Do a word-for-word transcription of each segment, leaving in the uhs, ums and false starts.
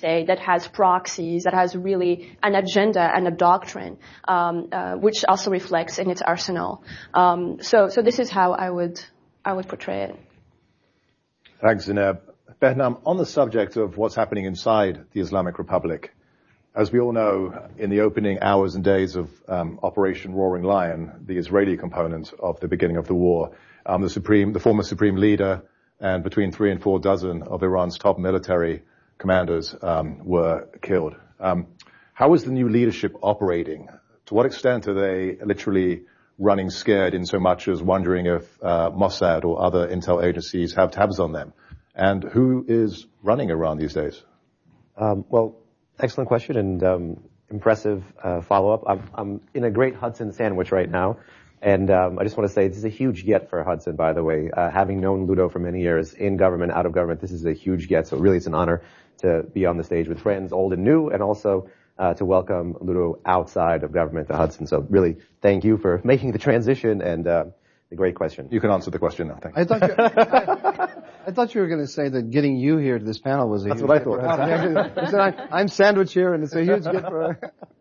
state that has proxies, that has really an agenda and a doctrine, um, uh, which also reflects in its arsenal. Um, so, so this is how I would, I would portray it. Thanks, Zineb. Behnam, on the subject of what's happening inside the Islamic Republic, as we all know, in the opening hours and days of um, Operation Roaring Lion, the Israeli component of the beginning of the war, um, the supreme, the former supreme leader, and between three and four dozen of Iran's top military commanders um, were killed. Um, how is the new leadership operating? To what extent are they literally running scared in so much as wondering if uh, Mossad or other intel agencies have tabs on them? And who is running Iran these days? Um, well, excellent question and um, impressive uh, follow-up. I'm, I'm in a great Hudson sandwich right now. And um, I just want to say this is a huge get for Hudson, by the way. Uh, having known Ludo for many years, in government, out of government, this is a huge get. So really it's an honor to be on the stage with friends, old and new, and also uh, to welcome Ludo outside of government to Hudson. So really thank you for making the transition and uh, the great question. You can answer the question now. Thank you. I thought you, I, I thought you were going to say that getting you here to this panel was a That's huge what I get thought. for Hudson. I said, I'm sandwich here, and it's a huge get for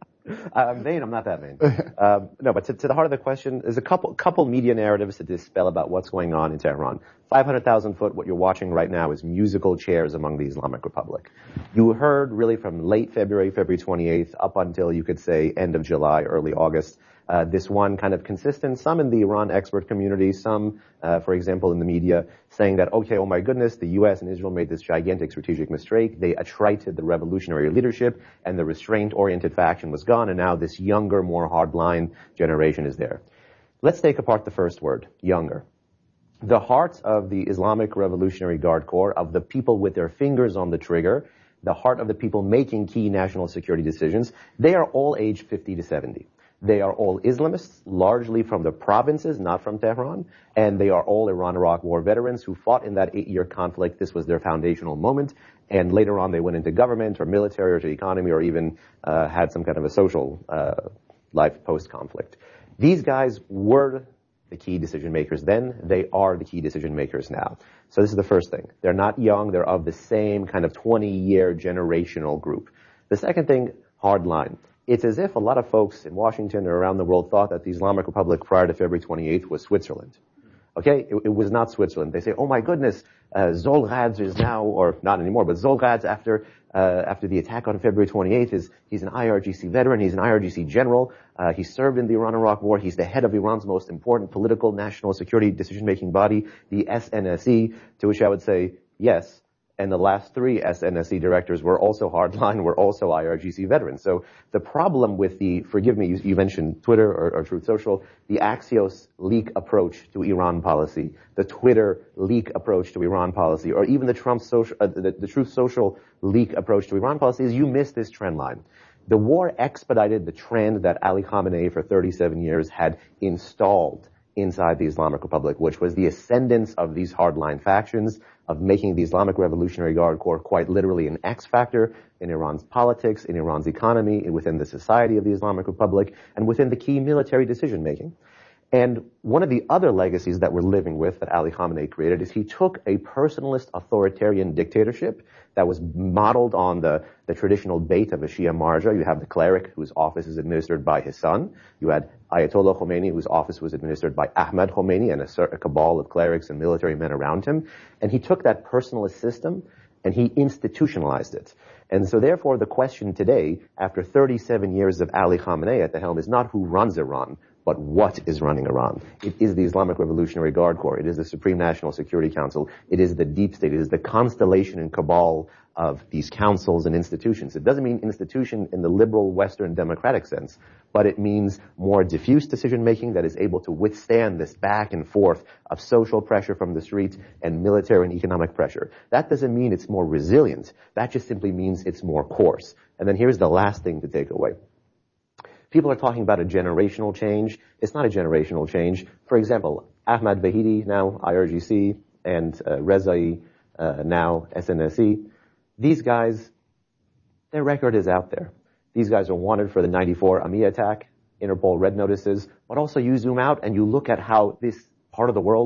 I'm vain. I'm not that vain. um, no, but to, to the heart of the question, there's a couple couple media narratives to dispel about what's going on in Tehran. five hundred thousand foot, what you're watching right now is musical chairs among the Islamic Republic. You heard really from late February, February twenty-eighth, up until you could say end of July, early August, uh, this one kind of consistent, some in the Iran expert community, some, uh, for example, in the media, saying that, okay, oh my goodness, the U S and Israel made this gigantic strategic mistake. They attrited the revolutionary leadership, and the restraint-oriented faction was gone, and now this younger, more hardline generation is there. Let's take apart the first word, younger. The heart of the Islamic Revolutionary Guard Corps, of the people with their fingers on the trigger, the heart of the people making key national security decisions, they are all aged fifty to seventy. They are all Islamists, largely from the provinces, not from Tehran, and they are all Iran-Iraq war veterans who fought in that eight-year conflict. This was their foundational moment, and later on they went into government or military or to economy or even uh, had some kind of a social uh, life post-conflict. These guys were the key decision makers then. They are the key decision makers now. So this is the first thing. They're not young. They're of the same kind of twenty-year generational group. The second thing, hard line. It's as if a lot of folks in Washington or around the world thought that the Islamic Republic prior to February twenty-eighth was Switzerland. Okay? It, it was not Switzerland. They say, oh my goodness, uh, Zolghads is now, or not anymore, but Zolghads after, uh, after the attack on February twenty-eighth is, he's an I R G C veteran, he's an I R G C general, uh, he served in the Iran-Iraq war, he's the head of Iran's most important political national security decision-making body, the S N S E, to which I would say, yes. And the last three S N S E directors were also hardline, were also I R G C veterans. So the problem with the, forgive me, you, you mentioned Twitter or, or Truth Social, the Axios leak approach to Iran policy, the Twitter leak approach to Iran policy, or even the Trump social, uh, the, the Truth Social leak approach to Iran policy is you miss this trend line. The war expedited the trend that Ali Khamenei for thirty-seven years had installed inside the Islamic Republic, which was the ascendance of these hardline factions, of making the Islamic Revolutionary Guard Corps quite literally an X factor in Iran's politics, in Iran's economy, within the society of the Islamic Republic, and within the key military decision making. And one of the other legacies that we're living with that Ali Khamenei created is he took a personalist authoritarian dictatorship that was modeled on the, the traditional bait of a Shia Marja. You have the cleric whose office is administered by his son. You had Ayatollah Khomeini whose office was administered by Ahmad Khomeini and a, a cabal of clerics and military men around him. And he took that personalist system and he institutionalized it. And so therefore the question today, after thirty-seven years of Ali Khamenei at the helm, is not who runs Iran, but what is running Iran. It is the Islamic Revolutionary Guard Corps. It is the Supreme National Security Council. It is the deep state. It is the constellation and cabal of these councils and institutions. It doesn't mean institution in the liberal Western democratic sense, but it means more diffuse decision-making that is able to withstand this back and forth of social pressure from the streets and military and economic pressure. That doesn't mean it's more resilient. That just simply means it's more coarse. And then here's the last thing to take away. People are talking about a generational change. It's not a generational change. For example, Ahmad Vahidi, now I R G C, and uh, Rezai, uh, now S N S E. These guys, their record is out there. These guys are wanted for the ninety-four Ami attack, Interpol red notices, but also you zoom out and you look at how this part of the world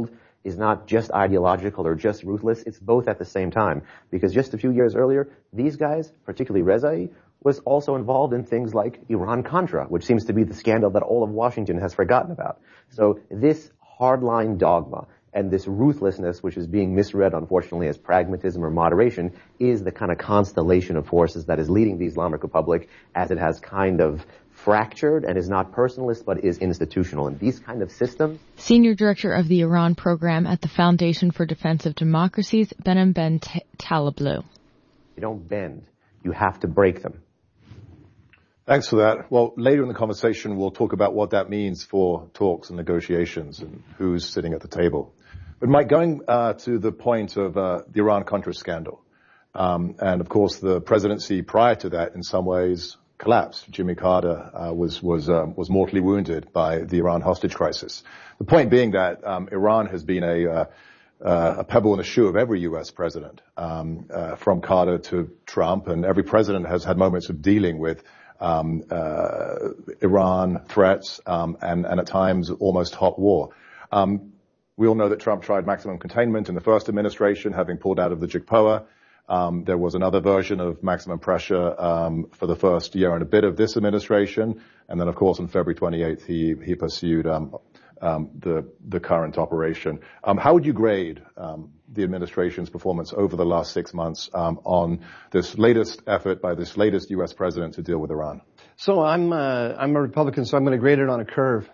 is not just ideological or just ruthless. It's both at the same time. Because just a few years earlier, these guys, particularly Rezai, was also involved in things like Iran-Contra, which seems to be the scandal that all of Washington has forgotten about. So this hardline dogma and this ruthlessness, which is being misread, unfortunately, as pragmatism or moderation, is the kind of constellation of forces that is leading the Islamic Republic as it has kind of fractured and is not personalist but is institutional. And these kind of systems... Senior Director of the Iran Program at the Foundation for Defense of Democracies, Behnam Ben Taleblu. You don't bend. You have to break them. Thanks for that. Well, later in the conversation, we'll talk about what that means for talks and negotiations and who's sitting at the table. But Mike, going uh, to the point of uh, the Iran-Contra scandal, um, and of course the presidency prior to that in some ways collapsed. Jimmy Carter uh, was was um, was mortally wounded by the Iran hostage crisis. The point being that um, Iran has been a uh, uh, a pebble in the shoe of every U S president, um, uh, from Carter to Trump, and every president has had moments of dealing with um, uh, Iran threats um, and, and at times almost hot war. Um, we all know that Trump tried maximum containment in the first administration, having pulled out of the J C P O A. Um, there was another version of maximum pressure um, for the first year and a bit of this administration, and then, of course, on February twenty-eighth, he he pursued um, um, the the current operation. Um, how would you grade um, the administration's performance over the last six months um, on this latest effort by this latest U S president to deal with Iran? So I'm uh, I'm a Republican, so I'm going to grade it on a curve.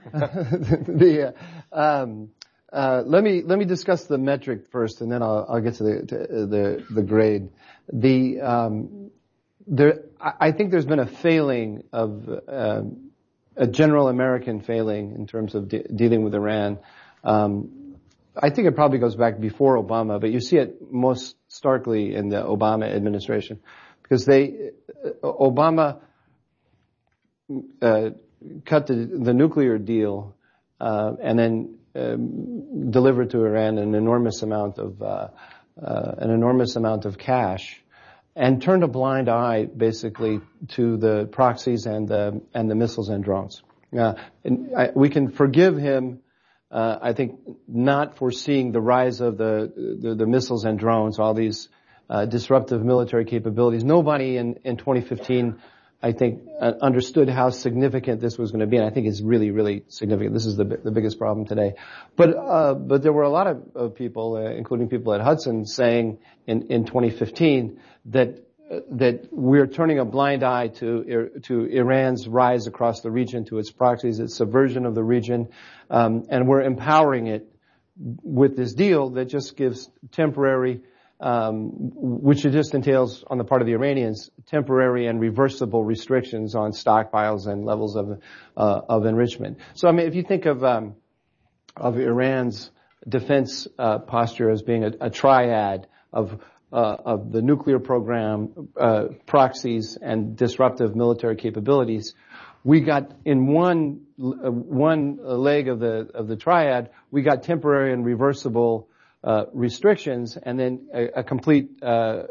the uh, um, Uh, let me let me discuss the metric first, and then I'll, I'll get to the to the, the grade. The um, there, I think there's been a failing of uh, a general American failing in terms of de- dealing with Iran. Um, I think it probably goes back before Obama, but you see it most starkly in the Obama administration, because they uh, Obama uh, cut the, the nuclear deal, uh, and then. Um, delivered to Iran an enormous amount of uh, uh, an enormous amount of cash, and turned a blind eye basically to the proxies and the and the missiles and drones. Uh, and I, we can forgive him, uh, I think, not foreseeing the rise of the the, the missiles and drones, all these uh, disruptive military capabilities. Nobody in in twenty fifteen. I think, uh, understood how significant this was going to be, and I think it's really, really significant. This is the the biggest problem today. But uh, but there were a lot of, of people, uh, including people at Hudson, saying in in twenty fifteen that uh, that we're turning a blind eye to to Iran's rise across the region, to its proxies, its subversion of the region, um, and we're empowering it with this deal that just gives temporary. Um, which it just entails on the part of the Iranians temporary and reversible restrictions on stockpiles and levels of uh, of enrichment. So I mean, if you think of um, of Iran's defense uh, posture as being a, a triad of uh, of the nuclear program, uh, proxies, and disruptive military capabilities, we got in one uh, one leg of the of the triad, we got temporary and reversible. Uh, restrictions, and then a, a complete uh,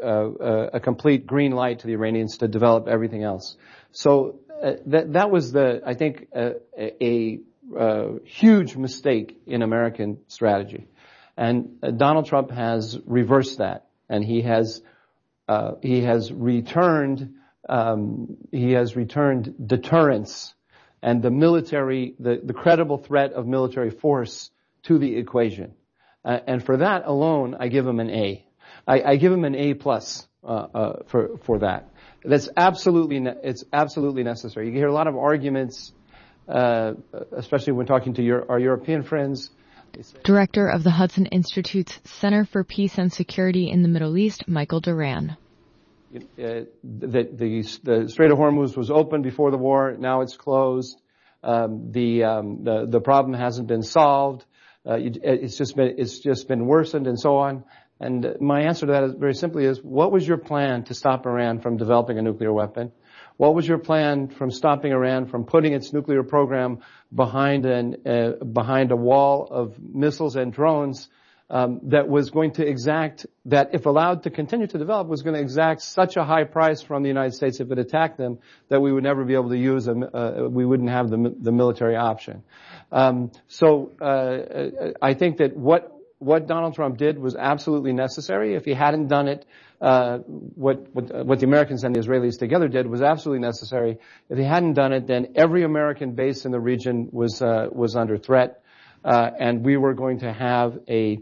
uh, a complete green light to the Iranians to develop everything else. So uh, that that was the I think uh, a, a uh, huge mistake in American strategy, and uh, Donald Trump has reversed that, and he has uh, he has returned um, he has returned deterrence and the military the, the credible threat of military force to the equation. Uh, and for that alone, I give him an A. I, I give him an A plus uh, uh, for for that. That's absolutely ne- it's absolutely necessary. You hear a lot of arguments, uh, especially when talking to your, our European friends. Director of the Hudson Institute's Center for Peace and Security in the Middle East, Michael Duran. Uh, the, the the Strait of Hormuz was open before the war. Now it's closed. Um, the um, the the problem hasn't been solved. Uh, it's just been, it's just been worsened and so on. And my answer to that is very simply is, what was your plan to stop Iran from developing a nuclear weapon? What was your plan from stopping Iran from putting its nuclear program behind an, uh, behind a wall of missiles and drones, um, that was going to exact, that if allowed to continue to develop, was going to exact such a high price from the United States if it attacked them that we would never be able to use them, uh, we wouldn't have the, the military option. Um, so uh, I think that what what Donald Trump did was absolutely necessary. If he hadn't done it, uh, what, what what the Americans and the Israelis together did was absolutely necessary. If he hadn't done it, then every American base in the region was uh, was under threat, uh, and we were going to have a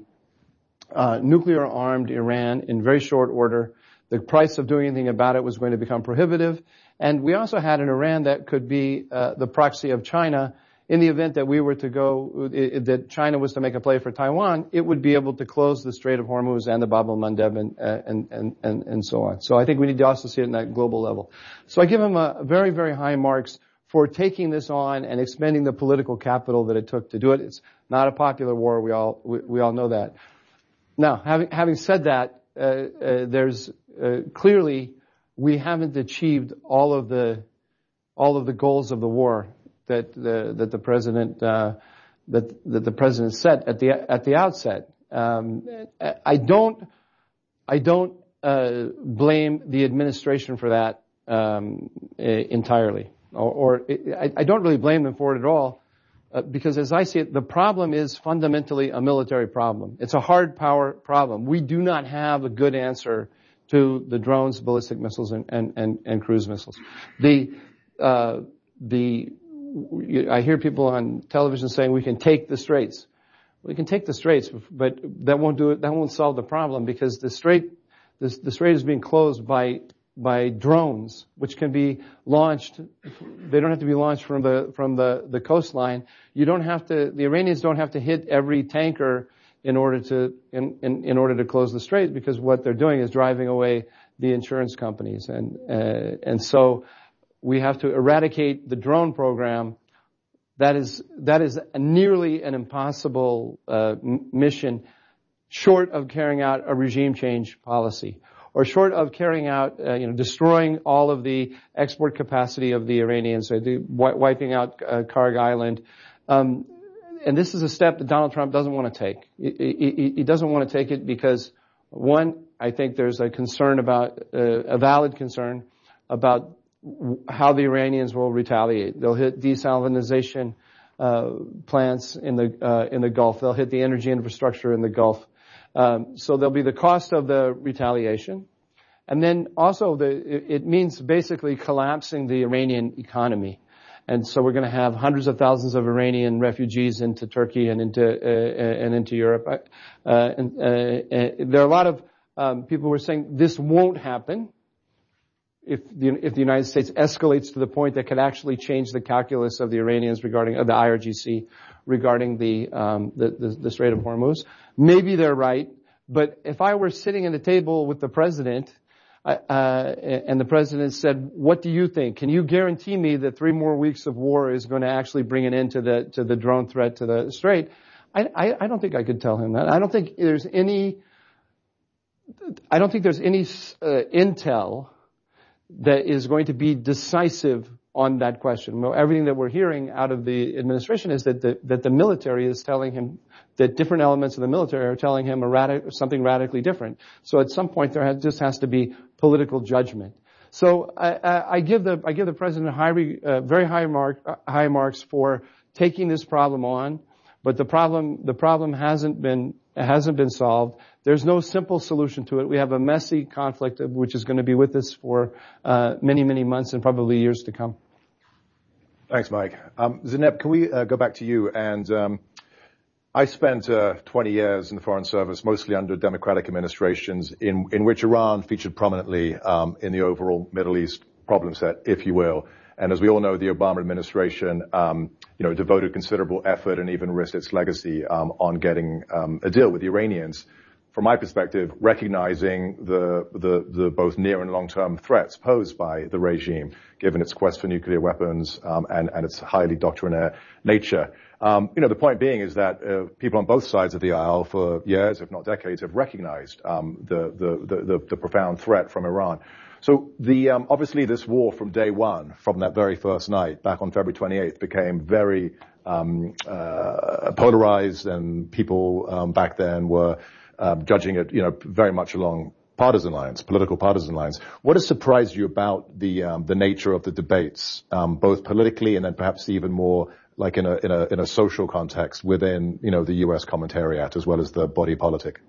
uh, nuclear-armed Iran in very short order. The price of doing anything about it was going to become prohibitive, and we also had an Iran that could be uh, the proxy of China. In the event that we were to go, that China was to make a play for Taiwan, it would be able to close the Strait of Hormuz and the Bab el-Mandeb and, and, and, and, and so on. So I think we need to also see it in that global level. So I give him a very, very high marks for taking this on and expending the political capital that it took to do it. It's not a popular war. We all, we, we all know that. Now, having, having said that, uh, uh, there's, uh, clearly we haven't achieved all of the, all of the goals of the war that the that the president uh, that that the president set at the at the outset. Um, I don't I don't uh, blame the administration for that um, entirely, or, or I, I don't really blame them for it at all, uh, because as I see it, the problem is fundamentally a military problem. It's a hard power problem. We do not have a good answer to the drones, ballistic missiles, and and and, and cruise missiles. The uh, the I hear people on television saying we can take the straits. We can take the straits, but that won't do it. That won't solve the problem, because the strait, the, the strait is being closed by by drones, which can be launched. They don't have to be launched from the from the the coastline. You don't have to. The Iranians don't have to hit every tanker in order to in in, in order to close the strait, because what they're doing is driving away the insurance companies, and uh, and so. We have to eradicate the drone program. That is that is nearly an impossible uh, m- mission, short of carrying out a regime change policy, or short of carrying out, uh, you know, destroying all of the export capacity of the Iranians, or the, wi- wiping out uh, Karg Island. Um, and this is a step that Donald Trump doesn't want to take. He, he, he doesn't want to take it because, one, I think there's a concern about uh, a valid concern about how the Iranians will retaliate. They'll hit desalinization uh, plants in the uh, in the Gulf. They'll hit the energy infrastructure in the Gulf. Um, so there'll be the cost of the retaliation, and then also the it, it means basically collapsing the Iranian economy. And so we're going to have hundreds of thousands of Iranian refugees into Turkey and into uh, and into Europe. Uh, and, uh, uh, there are a lot of um, people who are saying this won't happen. If the, if the United States escalates to the point that could actually change the calculus of the Iranians regarding, of the I R G C regarding the, um, the, the, the Strait of Hormuz, maybe they're right. But if I were sitting at the table with the president, uh, and the president said, "What do you think? Can you guarantee me that three more weeks of war is going to actually bring an end to the to the drone threat to the Strait?" I, I, I don't think I could tell him that. I don't think there's any. I don't think there's any uh, intel that is going to be decisive on that question. Well, everything that we're hearing out of the administration is that the, that the military is telling him, that different elements of the military are telling him a radic- something radically different. So at some point there has, just has to be political judgment. So I, I, I give the I give the president high, uh, very high mark uh, high marks for taking this problem on, but the problem the problem hasn't been hasn't been solved. There's no simple solution to it. We have a messy conflict which is going to be with us for uh, many, many months and probably years to come. Thanks, Mike. Um, Zeynep, can we uh, go back to you? And um, I spent uh, twenty years in the Foreign Service, mostly under democratic administrations, in, in which Iran featured prominently um, in the overall Middle East problem set, if you will. And as we all know, the Obama administration, um, you know, devoted considerable effort and even risked its legacy um, on getting um, a deal with the Iranians. From my perspective, recognizing the, the, the both near and long-term threats posed by the regime, given its quest for nuclear weapons um, and, and its highly doctrinaire nature. Um, you know, the point being is that uh, people on both sides of the aisle for years, if not decades, have recognized um, the, the, the, the, the profound threat from Iran. So the um, obviously this war from day one, from that very first night back on February twenty-eighth, became very um, uh, polarized, and people um, back then were uh, judging it, you know, very much along partisan lines, political partisan lines. What has surprised you about the um, the nature of the debates, um, both politically and then perhaps even more like in a in a in a social context within, you know, the U S commentariat as well as the body politic?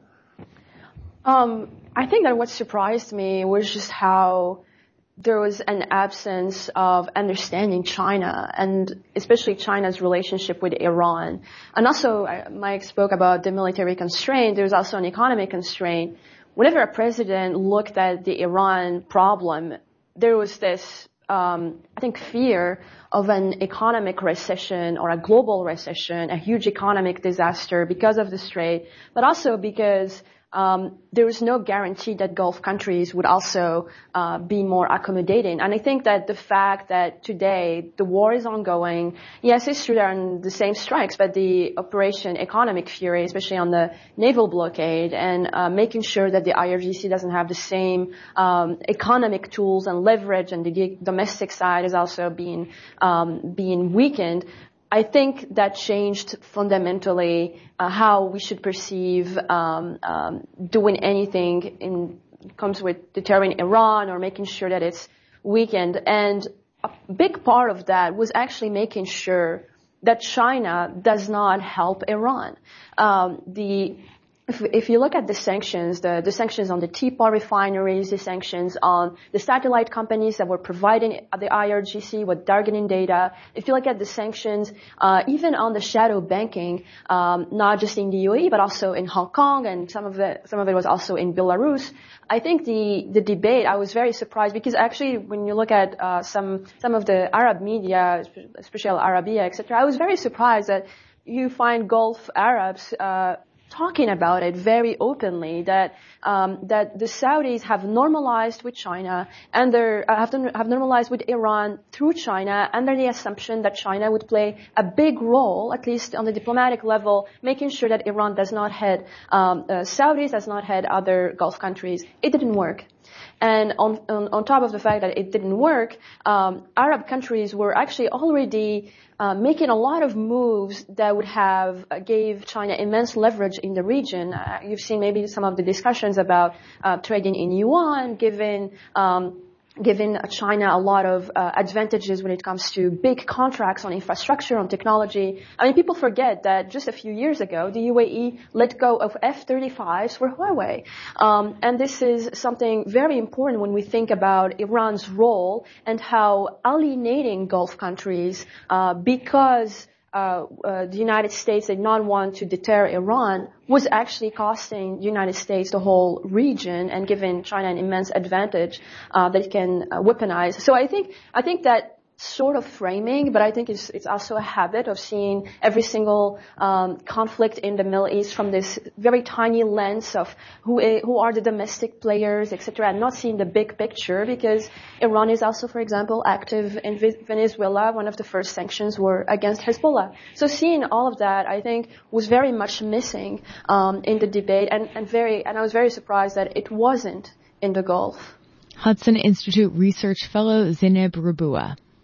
Um, I think that what surprised me was just how there was an absence of understanding China, and especially China's relationship with Iran. And also, Mike spoke about the military constraint. There's also an economic constraint. Whenever a president looked at the Iran problem, there was this, um, I think, fear of an economic recession or a global recession, a huge economic disaster because of the strait, but also because Um, there was no guarantee that Gulf countries would also uh, be more accommodating. And I think that the fact that today the war is ongoing, yes, it's true there are the same strikes, but the Operation Economic Fury, especially on the naval blockade, and uh, making sure that the I R G C doesn't have the same um, economic tools and leverage, and the domestic side is also being um, being weakened. I think that changed fundamentally uh, how we should perceive um, um, doing anything in comes with deterring Iran or making sure that it's weakened. And a big part of that was actually making sure that China does not help Iran. Um, the If, if you look at the sanctions, the, the sanctions on the Teapot refineries, the sanctions on the satellite companies that were providing the I R G C with targeting data, if you look at the sanctions, uh, even on the shadow banking, um, not just in the U A E, but also in Hong Kong, and some of it, some of it was also in Belarus. I think the, the debate, I was very surprised because actually when you look at, uh, some, some of the Arab media, especially Al Arabiya, et cetera, I was very surprised that you find Gulf Arabs, uh, talking about it very openly, that um, that the Saudis have normalized with China and they uh, have, have normalized with Iran through China under the assumption that China would play a big role, at least on the diplomatic level, making sure that Iran does not head um, uh, Saudis, does not head other Gulf countries. It didn't work. And on, on, on top of the fact that it didn't work, um, Arab countries were actually already uh, making a lot of moves that would have uh, gave China immense leverage in the region. Uh, you've seen maybe some of the discussions about uh, trading in yuan, given um, giving China a lot of uh, advantages when it comes to big contracts on infrastructure, on technology. I mean, people forget that just a few years ago, the U A E let go of F thirty-fives for Huawei. Um, and this is something very important when we think about Iran's role and how alienating Gulf countries, uh, because Uh, uh, the United States did not want to deter Iran, was actually costing the United States the whole region and giving China an immense advantage uh, that it can uh, weaponize. So I think I think that sort of framing, but I think it's it's also a habit of seeing every single um, conflict in the Middle East from this very tiny lens of who who are the domestic players, et cetera, and not seeing the big picture, because Iran is also, for example, active in Venezuela. One of the first sanctions were against Hezbollah. So seeing all of that, I think, was very much missing um, in the debate, and, and very and I was very surprised that it wasn't in the Gulf. Hudson Institute Research Fellow Zineb Rabua.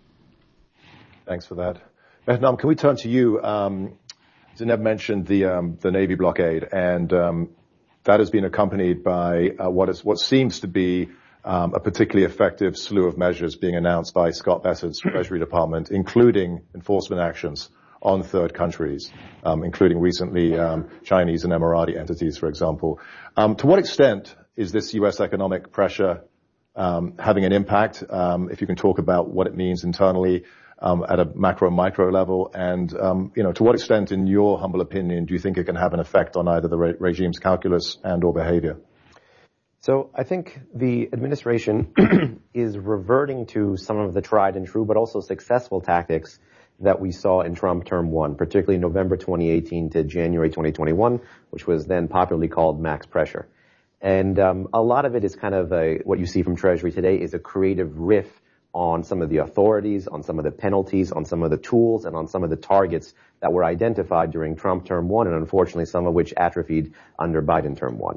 Thanks for that. Behnam, can we turn to you? Um, Zineb mentioned the um, the Navy blockade, and um, that has been accompanied by uh, what is what seems to be um, a particularly effective slew of measures being announced by Scott Bessett's Treasury Department, including enforcement actions on third countries, um, including recently um, Chinese and Emirati entities, for example. Um, to what extent is this U S economic pressure um, having an impact? Um, if you can talk about what it means internally, Um, at a macro micro level, and um, you know, to what extent, in your humble opinion, do you think it can have an effect on either the re- regime's calculus and or behavior? So I think the administration is reverting to some of the tried and true, but also successful tactics that we saw in Trump term one, particularly November twenty eighteen to January twenty twenty-one, which was then popularly called max pressure. And um, a lot of it is kind of a, what you see from Treasury today is a creative riff on some of the authorities, on some of the penalties, on some of the tools, and on some of the targets that were identified during Trump term one, and unfortunately some of which atrophied under Biden term one.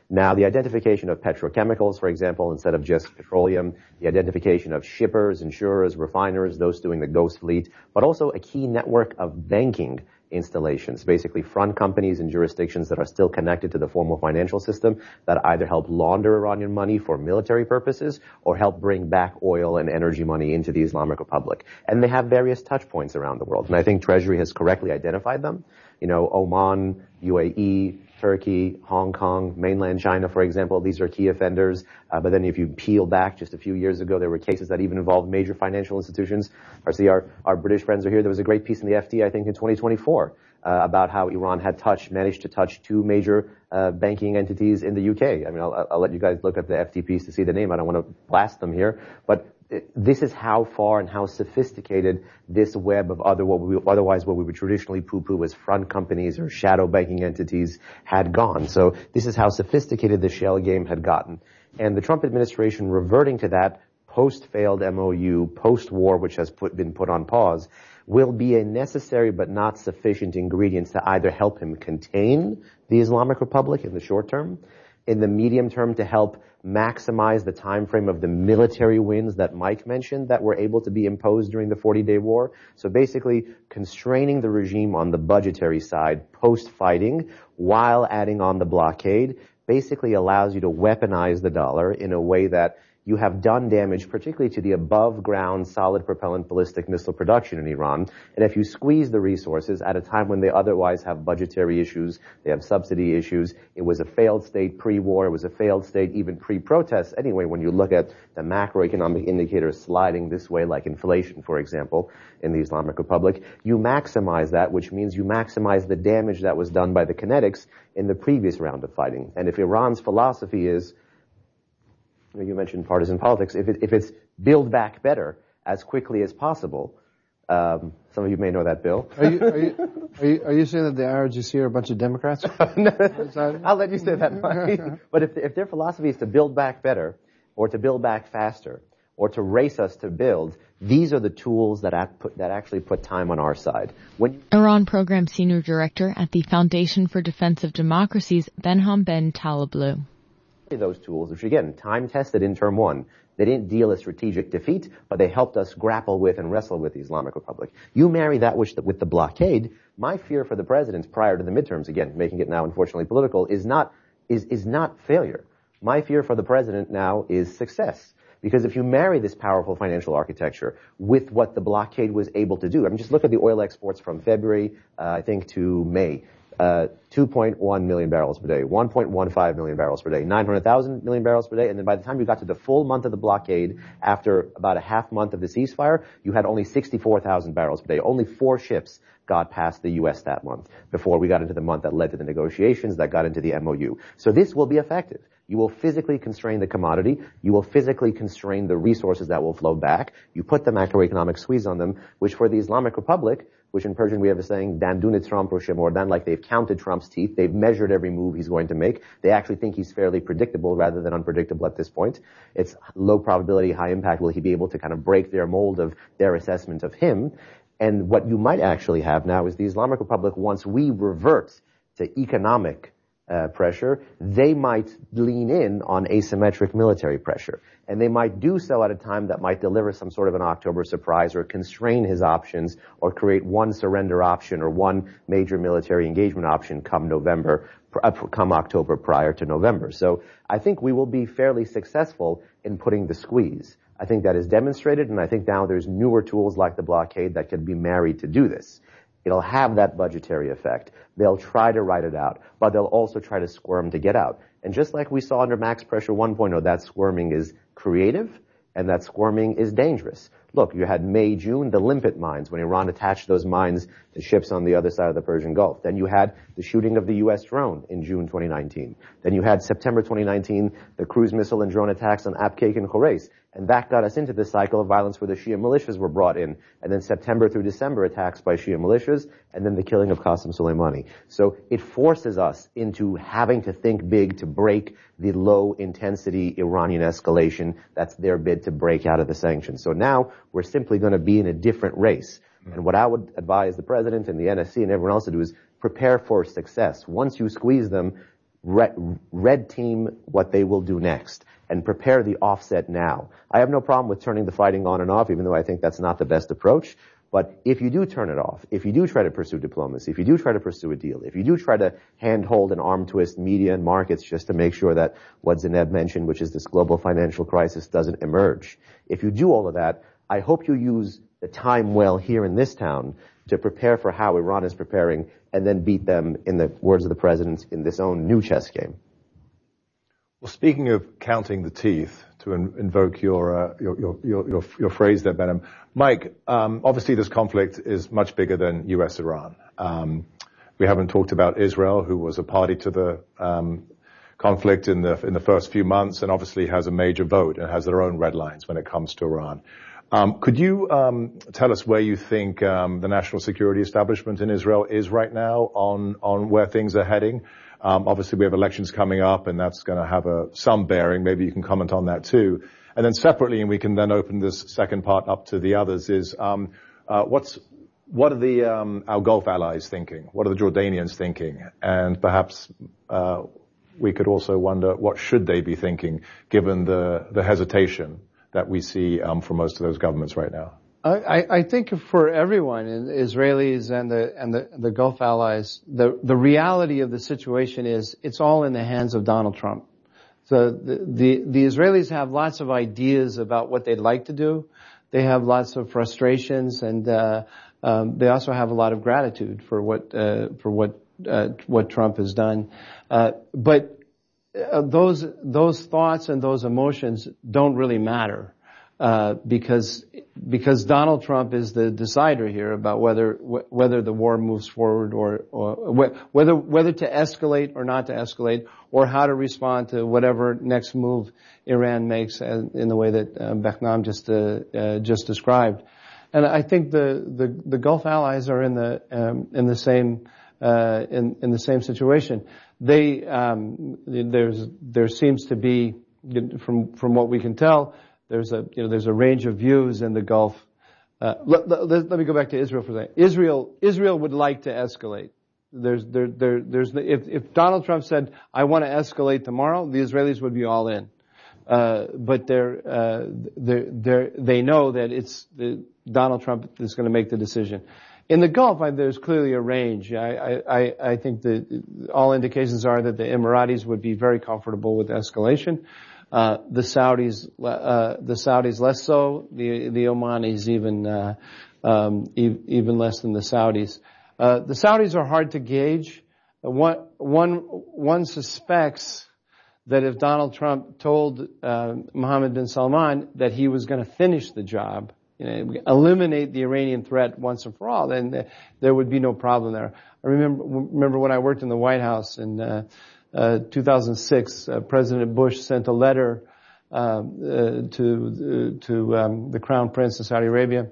Now, the identification of petrochemicals, for example, instead of just petroleum, the identification of shippers, insurers, refiners, those doing the ghost fleet, but also a key network of banking installations, basically front companies in jurisdictions that are still connected to the formal financial system that either help launder Iranian money for military purposes or help bring back oil and energy money into the Islamic Republic. And they have various touch points around the world. And I think Treasury has correctly identified them. You know, Oman, U A E, Turkey, Hong Kong, mainland China, for example, these are key offenders. Uh, but then if you peel back just a few years ago, there were cases that even involved major financial institutions. Our, see, our, our British friends are here. There was a great piece in the F T, I think, in twenty twenty-four uh, about how Iran had touched, managed to touch two major uh, banking entities in the U K. I mean, I'll, I'll let you guys look at the F T piece to see the name. I don't want to blast them here. But this is how far and how sophisticated this web of other what we otherwise what we would traditionally poo-poo as front companies or shadow banking entities had gone. So this is how sophisticated the shell game had gotten. And the Trump administration reverting to that post-failed M O U, post-war, which has put, been put on pause, will be a necessary but not sufficient ingredient to either help him contain the Islamic Republic in the short term, in the medium term to help maximize the time frame of the military wins that Mike mentioned that were able to be imposed during the forty-day war. So basically constraining the regime on the budgetary side post-fighting while adding on the blockade basically allows you to weaponize the dollar in a way that you have done damage, particularly to the above-ground solid propellant ballistic missile production in Iran. And if you squeeze the resources at a time when they otherwise have budgetary issues, they have subsidy issues, it was a failed state pre-war, it was a failed state even pre-protests. Anyway, when you look at the macroeconomic indicators sliding this way, like inflation, for example, in the Islamic Republic, you maximize that, which means you maximize the damage that was done by the kinetics in the previous round of fighting. And if Iran's philosophy is, you mentioned partisan politics, if, it, if it's build back better as quickly as possible, um, some of you may know that, Bill. Are you, are you, are you, are you saying that the I R G C are a bunch of Democrats? No, I'll let you say that, Mike. But if, if their philosophy is to build back better, or to build back faster, or to race us to build, these are the tools that, act, put, that actually put time on our side. When Iran Program Senior Director at the Foundation for Defense of Democracies, Benham Ben Taleblu. Those tools, which again, time tested in term one, they didn't deal a strategic defeat, but they helped us grapple with and wrestle with the Islamic Republic. You marry that with the, with the blockade, my fear for the president prior to the midterms, again, making it now unfortunately political, is not, is, is not failure. My fear for the president now is success. Because if you marry this powerful financial architecture with what the blockade was able to do, I mean, just look at the oil exports from February, uh, I think, to May. Uh, two point one million barrels per day, one point one five million barrels per day, nine hundred thousand million barrels per day, and then by the time you got to the full month of the blockade, after about a half month of the ceasefire, you had only sixty-four thousand barrels per day. Only four ships got past the U S that month before we got into the month that led to the negotiations that got into the M O U. So this will be effective. You will physically constrain the commodity. You will physically constrain the resources that will flow back. You put the macroeconomic squeeze on them, which for the Islamic Republic, which in Persian we have a saying, dandune Trump or shemordan, like they've counted Trump's teeth. They've measured every move he's going to make. They actually think he's fairly predictable rather than unpredictable at this point. It's low probability, high impact. Will he be able to kind of break their mold of their assessment of him? And what you might actually have now is the Islamic Republic, once we revert to economic Uh, pressure, they might lean in on asymmetric military pressure. And they might do so at a time that might deliver some sort of an October surprise or constrain his options or create one surrender option or one major military engagement option come November, uh, come October prior to November. So I think we will be fairly successful in putting the squeeze. I think that is demonstrated, and I think now there's newer tools like the blockade that could be married to do this. It'll have that budgetary effect. They'll try to write it out, but they'll also try to squirm to get out. And just like we saw under Max Pressure one point oh, that squirming is creative and that squirming is dangerous. Look, you had May, June, the Limpet mines, when Iran attached those mines to ships on the other side of the Persian Gulf. Then you had the shooting of the U S drone in June twenty nineteen. Then you had September twenty nineteen, the cruise missile and drone attacks on Abqaiq and Khurais. And that got us into this cycle of violence where the Shia militias were brought in. And then September through December attacks by Shia militias, and then the killing of Qasem Soleimani. So it forces us into having to think big to break the low-intensity Iranian escalation. That's their bid to break out of the sanctions. So now we're simply going to be in a different race. And what I would advise the president and the N S C and everyone else to do is prepare for success. Once you squeeze them, red, red team what they will do next and prepare the offset now. I have no problem with turning the fighting on and off, even though I think that's not the best approach. But if you do turn it off, if you do try to pursue diplomacy, if you do try to pursue a deal, if you do try to handhold and arm twist media and markets just to make sure that what Zeynep mentioned, which is this global financial crisis, doesn't emerge, if you do all of that, I hope you use the time well here in this town to prepare for how Iran is preparing and then beat them, in the words of the president, in this own new chess game. Well, speaking of counting the teeth, to in, invoke your, uh, your, your, your, your, your phrase there, Behnam, Mike, um, obviously this conflict is much bigger than U S Iran. Um, we haven't talked about Israel, who was a party to the um, conflict in the in the first few months, and obviously has a major vote and has their own red lines when it comes to Iran. Um, could you um, tell us where you think um, the national security establishment in Israel is right now on on where things are heading? Um, obviously, we have elections coming up, and that's going to have a, some bearing. Maybe you can comment on that too. And then separately, and we can then open this second part up to the others, is um, uh, what's what are the um, our Gulf allies thinking? What are the Jordanians thinking? And perhaps uh, we could also wonder what should they be thinking, given the the hesitation that we see um, from most of those governments right now. I, I think for everyone, Israelis and the and the, the Gulf allies, the the reality of the situation is it's all in the hands of Donald Trump. So the the, the Israelis have lots of ideas about what they'd like to do. They have lots of frustrations, and uh, um, they also have a lot of gratitude for what uh, for what uh, what Trump has done. Uh, but uh, those those thoughts and those emotions don't really matter. Uh, because because Donald Trump is the decider here about whether whether the war moves forward or, or whether whether to escalate or not to escalate, or how to respond to whatever next move Iran makes in the way that uh, Behnam just uh, uh, just described. And I think the, the, the Gulf allies are in the um, in the same uh, in in the same situation. They um, there's there seems to be, from from what we can tell, There's a, you know, there's a range of views in the Gulf. Uh, let, let, let me go back to Israel for a second. Israel, Israel would like to escalate. There's, there, there, there's, if, if Donald Trump said, I want to escalate tomorrow, the Israelis would be all in. Uh, but they're, uh, they're, they're, they know that it's the, Donald Trump that's going to make the decision. In the Gulf, I, there's clearly a range. I, I, I think that all indications are that the Emiratis would be very comfortable with escalation. Uh, the Saudis, uh, the Saudis less so. The, the Omanis even, uh, um, e- even less than the Saudis. Uh, the Saudis are hard to gauge. One, one, one suspects that if Donald Trump told, uh, Mohammed bin Salman that he was going to finish the job, you know, eliminate the Iranian threat once and for all, then th- there would be no problem there. I remember, remember when I worked in the White House in, uh, Uh, two thousand six, uh, President Bush sent a letter uh, uh, to uh, to um, the Crown Prince of Saudi Arabia,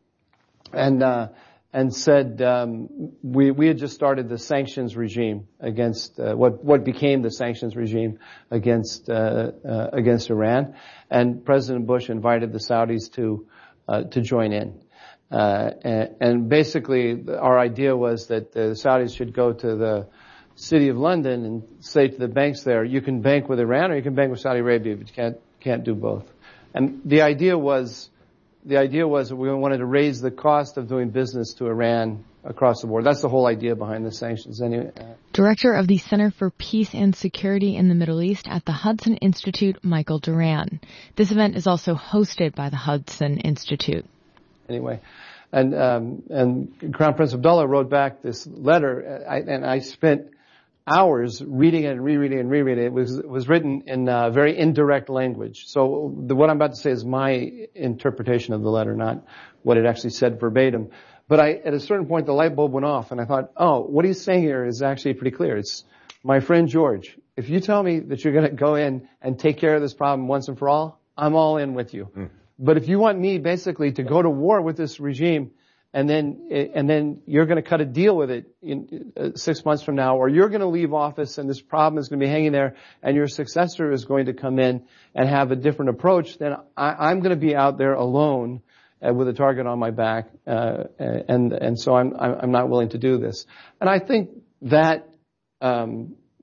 and uh, and said um, we we had just started the sanctions regime against uh, what what became the sanctions regime against uh, uh, against Iran, and President Bush invited the Saudis to uh, to join in, uh, and, and basically our idea was that the Saudis should go to the City of London and say to the banks there, you can bank with Iran or you can bank with Saudi Arabia, but you can't can't do both. And the idea was the idea was that we wanted to raise the cost of doing business to Iran across the board. That's the whole idea behind the sanctions anyway. Director of the Center for Peace and Security in the Middle East at the Hudson Institute, Michael Duran. This event is also hosted by the Hudson Institute. Anyway, and um, and Crown Prince Abdullah wrote back this letter, I, and I spent hours reading it and rereading it and rereading it. It was, it was written in uh, very indirect language. So the, what I'm about to say is my interpretation of the letter, not what it actually said verbatim. But I, at a certain point, the light bulb went off, and I thought, oh, what he's saying here is actually pretty clear. It's, my friend George, if you tell me that you're going to go in and take care of this problem once and for all, I'm all in with you. Mm. But if you want me basically to go to war with this regime, and then and then you're going to cut a deal with it in uh, six months from now, or you're going to leave office and this problem is going to be hanging there, and your successor is going to come in and have a different approach, then I, I'm going to be out there alone uh, with a target on my back, uh, and and so I'm I'm not willing to do this. And I think that um,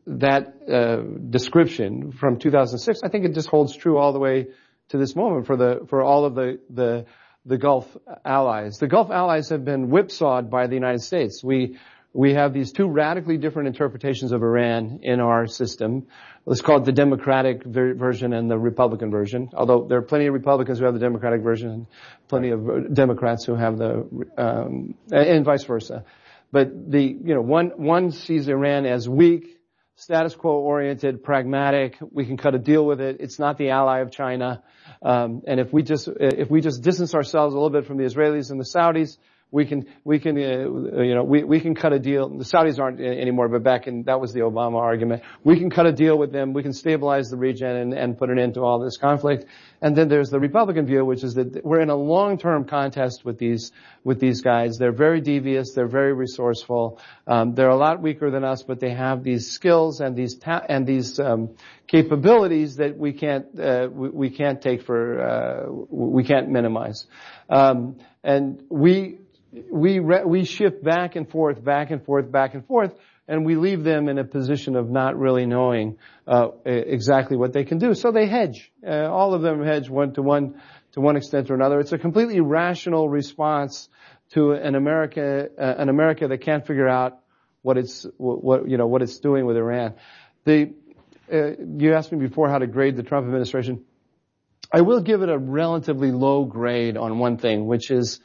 that uh, description from two thousand six, I think it just holds true all the way to this moment for the for all of the the the Gulf allies. The Gulf allies have been whipsawed by the United States. We we have these two radically different interpretations of Iran in our system. Let's call it the Democratic ver- version and the Republican version, although there are plenty of Republicans who have the Democratic version and plenty of Democrats who have the, um, and vice versa. But the, you know, one, one sees Iran as weak, status quo oriented, pragmatic. We can cut a deal with it. It's not the ally of China. Um, and if we just, if we just distance ourselves a little bit from the Israelis and the Saudis, we can, we can, uh, you know, we, we can cut a deal. The Saudis aren't anymore, but back in, that was the Obama argument. We can cut a deal with them. We can stabilize the region and, and put an end to all this conflict. And then there's the Republican view, which is that we're in a long-term contest with these, with these guys. They're very devious. They're very resourceful. Um, they're a lot weaker than us, but they have these skills and these, ta- and these, um, capabilities that we can't, uh, we, we can't take for, uh, we can't minimize. Um, and we, We re- we shift back and forth, back and forth, back and forth, and we leave them in a position of not really knowing uh, exactly what they can do. So they hedge. Uh, all of them hedge one to one to one extent or another. It's a completely rational response to an America uh, an America that can't figure out what it's what you know what it's doing with Iran. The uh, you asked me before how to grade the Trump administration. I will give it a relatively low grade on one thing, which is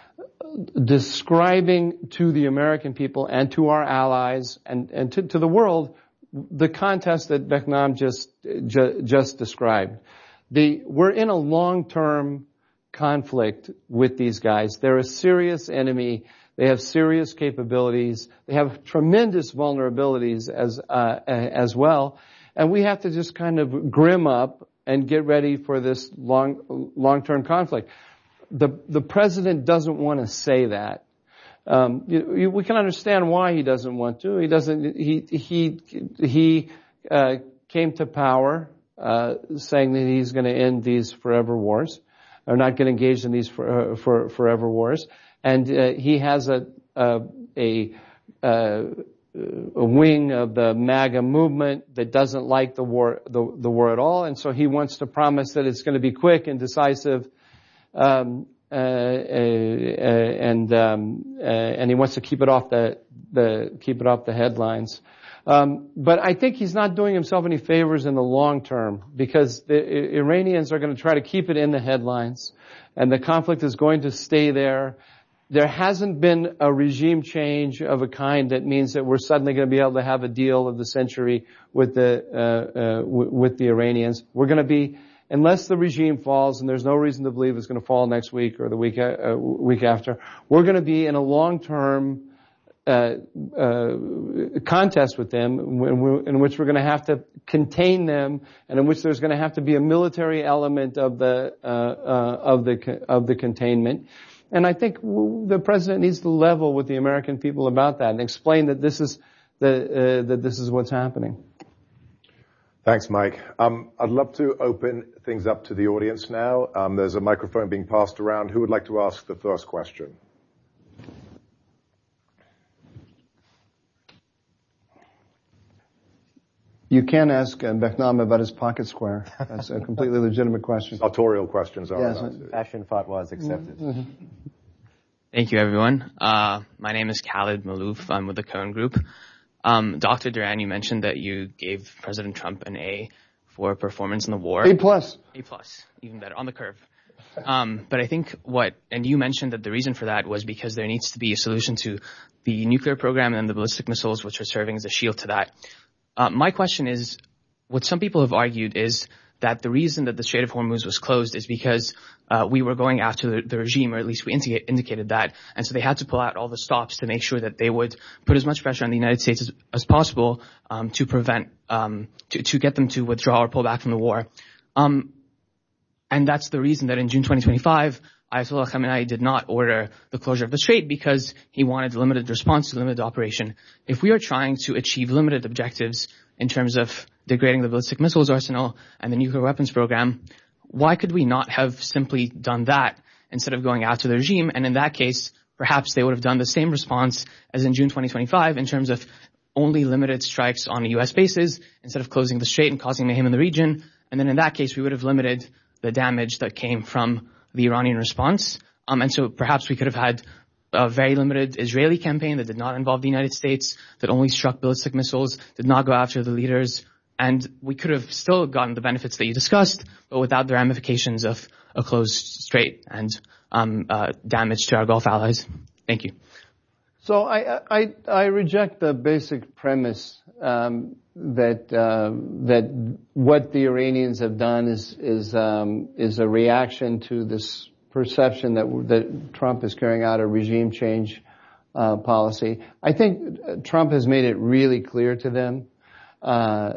describing to the American people and to our allies and, and to, to the world the contest that Behnam just, ju, just described. The, we're in a long-term conflict with these guys. They're a serious enemy. They have serious capabilities. They have tremendous vulnerabilities as, uh, as well. And we have to just kind of grim up and get ready for this long, long-term conflict. The, the president doesn't want to say that. Um, you, you, we can understand why he doesn't want to. He doesn't, he, he, he, uh, came to power, uh, saying that he's going to end these forever wars, or not get engaged in these for, uh, for, forever wars. And, uh, he has a, a, a, uh, a wing of the MAGA movement that doesn't like the war, the, the war at all. And so he wants to promise that it's going to be quick and decisive. Um, uh, uh, and, um, uh, and he wants to keep it off the, the, keep it off the headlines. Um, but I think he's not doing himself any favors in the long term because the Iranians are going to try to keep it in the headlines and the conflict is going to stay there. There hasn't been a regime change of a kind that means that we're suddenly going to be able to have a deal of the century with the, uh, uh, w- with the Iranians. We're going to be, unless the regime falls, and there's no reason to believe it's going to fall next week or the week uh, week after, we're going to be in a long-term uh, uh, contest with them, in, in which we're going to have to contain them, and in which there's going to have to be a military element of the uh, uh, of the of the containment. And I think the president needs to level with the American people about that and explain that this is the uh, that this is what's happening. Thanks, Mike. Um, I'd love to open things up to the audience now. Um, there's a microphone being passed around. Who would like to ask the first question? You can ask uh, Behnam about his pocket square. That's a completely legitimate question. Autorial questions are yes. allowed. Fashion fatwas accepted. Mm-hmm. Thank you, everyone. Uh, my name is Khalid Malouf. I'm with the Cohen Group. Um, Doctor Duran, you mentioned that you gave President Trump an A for performance in the war. A plus. A plus, even better, on the curve. Um, but I think what, and you mentioned that the reason for that was because there needs to be a solution to the nuclear program and the ballistic missiles, which are serving as a shield to that. Uh, my question is, what some people have argued is that the reason that the Strait of Hormuz was closed is because uh, we were going after the, the regime, or at least we indica- indicated that, and so they had to pull out all the stops to make sure that they would put as much pressure on the United States as, as possible um, to prevent, um, to, to get them to withdraw or pull back from the war. Um, and that's the reason that in June twenty twenty-five, Ayatollah Khamenei did not order the closure of the Strait, because he wanted limited response to limited operation. If we are trying to achieve limited objectives in terms of degrading the ballistic missiles arsenal and the nuclear weapons program, why could we not have simply done that instead of going after the regime? And in that case, perhaps they would have done the same response as in June twenty twenty-five in terms of only limited strikes on U S bases instead of closing the strait and causing mayhem in the region. And then in that case, we would have limited the damage that came from the Iranian response. Um, and so perhaps we could have had a very limited Israeli campaign that did not involve the United States, that only struck ballistic missiles, did not go after the leaders. And we could have still gotten the benefits that you discussed, but without the ramifications of a closed strait and um, uh, damage to our Gulf allies. Thank you. So I, I, I reject the basic premise um, that uh, that what the Iranians have done is is um, is a reaction to this perception that that Trump is carrying out a regime change uh, policy. I think Trump has made it really clear to them, uh,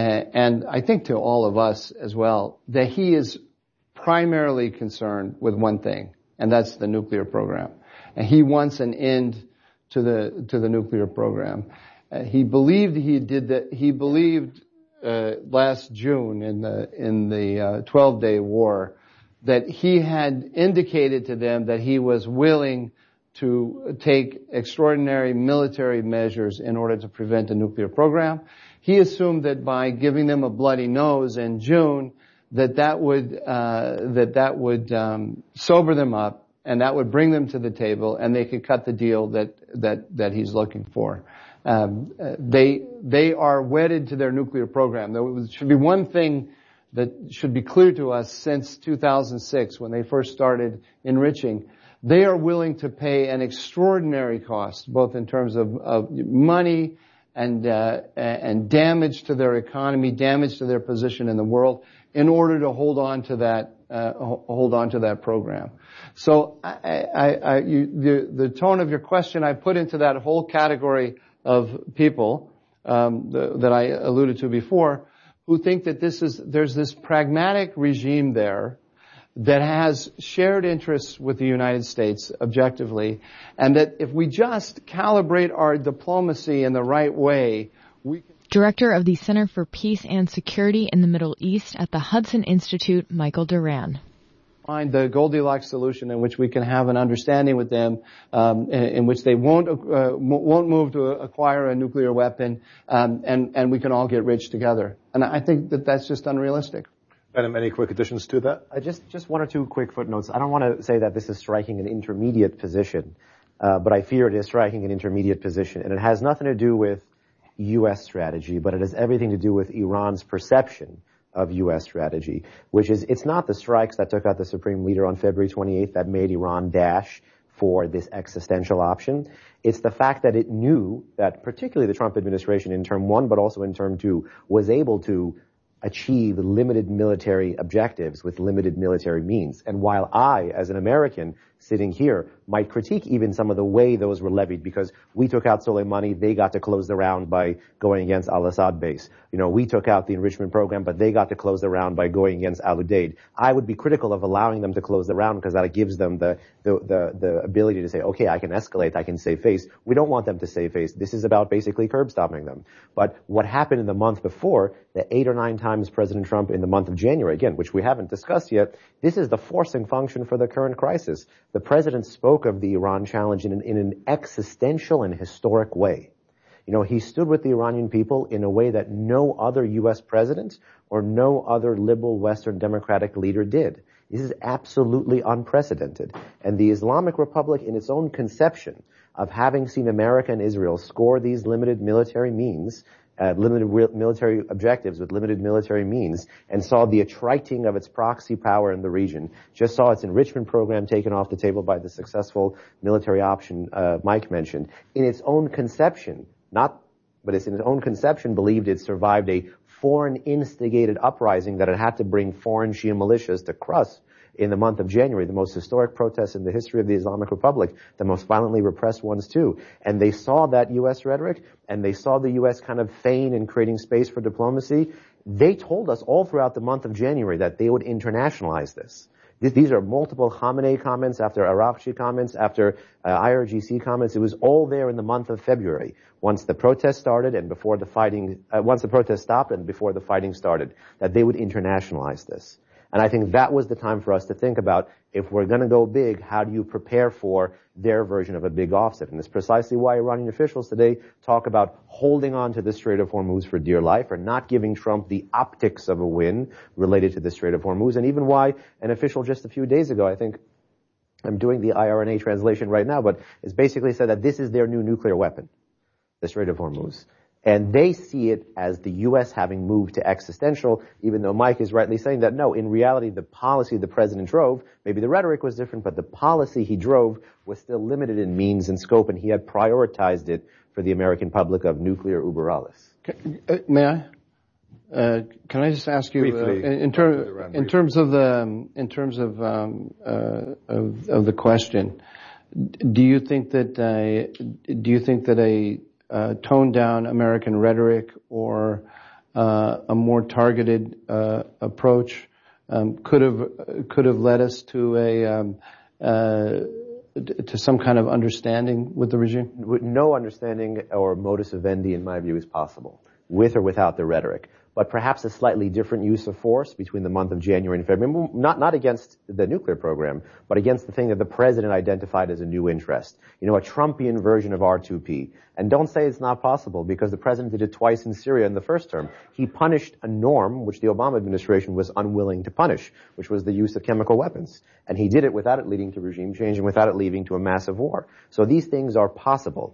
and I think to all of us as well, that he is primarily concerned with one thing, and that's the nuclear program. And he wants an end to the to the nuclear program. Uh, he believed he did that. He believed uh, last June in the in the uh, twelve-day war that he had indicated to them that he was willing to take extraordinary military measures in order to prevent a nuclear program. He assumed that by giving them a bloody nose in June, that that would uh, that that would um, sober them up, and that would bring them to the table, and they could cut the deal that that that he's looking for. Um, they they are wedded to their nuclear program. There should be one thing that should be clear to us since two thousand six, when they first started enriching. They are willing to pay an extraordinary cost, both in terms of, of money and uh, and damage to their economy, damage to their position in the world, in order to hold on to that uh, hold on to that program. So, I, I, I, you, the the tone of your question, I put into that whole category of people um, the, that I alluded to before, who think that this is there's this pragmatic regime there that has shared interests with the United States objectively, and that if we just calibrate our diplomacy in the right way, we can... Director of the Center for Peace and Security in the Middle East at the Hudson Institute, Michael Doran. Find the Goldilocks solution in which we can have an understanding with them, um, in, in which they won't uh, won't move to acquire a nuclear weapon, um, and and we can all get rich together. And I think that that's just unrealistic. Adam, any quick additions to that? Uh, just just one or two quick footnotes. I don't want to say that this is striking an intermediate position, uh, but I fear it is striking an intermediate position, and it has nothing to do with U S strategy, but it has everything to do with Iran's perception of U S strategy, which is, it's not the strikes that took out the Supreme Leader on February twenty-eighth that made Iran dash for this existential option. It's the fact that it knew that particularly the Trump administration in term one, but also in term two, was able to achieve limited military objectives with limited military means. And while I, as an American sitting here, might critique even some of the way those were levied, because we took out Soleimani, they got to close the round by going against al-Assad base. You know, we took out the enrichment program, but they got to close the round by going against al-Udeid. I would be critical of allowing them to close the round because that gives them the, the, the, the ability to say, okay, I can escalate, I can save face. We don't want them to save face. This is about basically curb stopping them. But what happened in the month before, the eight or nine times President Trump in the month of January, again, which we haven't discussed yet, this is the forcing function for the current crisis. The president spoke of the Iran challenge in an, in an existential and historic way. You know, he stood with the Iranian people in a way that no other U S president or no other liberal Western democratic leader did. This is absolutely unprecedented. And the Islamic Republic, in its own conception of having seen America and Israel score these limited military means, Uh, limited re- military objectives with limited military means, and saw the attriting of its proxy power in the region, just saw its enrichment program taken off the table by the successful military option uh, Mike mentioned. In its own conception, not, but it's in its own conception, believed it survived a foreign instigated uprising that it had to bring foreign Shia militias to crush in the month of January, the most historic protests in the history of the Islamic Republic, the most violently repressed ones too. And they saw that U S rhetoric, and they saw the U S kind of feign in creating space for diplomacy. They told us all throughout the month of January that they would internationalize this. These are multiple Khamenei comments, after Araqchi comments, after uh, I R G C comments. It was all there in the month of February, once the protest started and before the fighting, uh, once the protest stopped and before the fighting started, that they would internationalize this. And I think that was the time for us to think about, if we're going to go big, how do you prepare for their version of a big offset? And it's precisely why Iranian officials today talk about holding on to the Strait of Hormuz for dear life, or not giving Trump the optics of a win related to the Strait of Hormuz, and even why an official just a few days ago, I think, I'm doing the I R N A translation right now, but it's basically said that this is their new nuclear weapon, the Strait of Hormuz. And they see it as the U S having moved to existential, even though Mike is rightly saying that, no, in reality, the policy the president drove, maybe the rhetoric was different, but the policy he drove was still limited in means and scope, and he had prioritized it for the American public of nuclear uber alles. Uh, may I? Uh, can I just ask you, Briefly, uh, in, in, ter- in terms of the, um, in terms of, um, uh, of, of the question, do you think that, uh, do you think that a Uh, toned down American rhetoric or uh, a more targeted uh, approach um, could have could have led us to a um, uh, to some kind of understanding with the regime? No understanding or modus vivendi, in my view, is possible, with or without the rhetoric. But perhaps a slightly different use of force between the month of January and February, not, not against the nuclear program, but against the thing that the president identified as a new interest. You know, a Trumpian version of R two P. And don't say it's not possible, because the president did it twice in Syria in the first term. He punished a norm which the Obama administration was unwilling to punish, which was the use of chemical weapons. And he did it without it leading to regime change and without it leading to a massive war. So these things are possible.